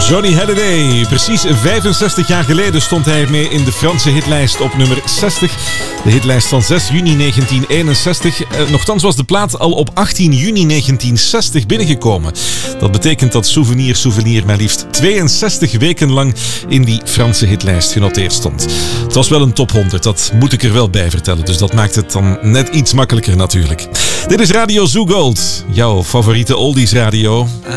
Johnny Hallyday. Precies 65 jaar geleden stond hij mee in de Franse hitlijst op nummer 60. De hitlijst van 6 juni 1961. Nochtans was de plaat al op 18 juni 1960 binnengekomen. Dat betekent dat Souvenir maar liefst 62 weken lang in die Franse hitlijst genoteerd stond. Het was wel een top 100, dat moet ik er wel bij vertellen. Dus dat maakt het dan net iets makkelijker natuurlijk. Dit is Radio Zoo Gold, jouw favoriete oldies radio.